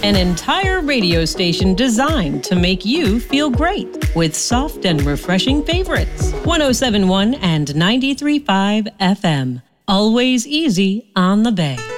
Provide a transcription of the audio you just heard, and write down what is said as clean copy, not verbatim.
An entire radio station designed to make you feel great with soft and refreshing favorites. 107.1 and 93.5 FM. Always easy on the Bay.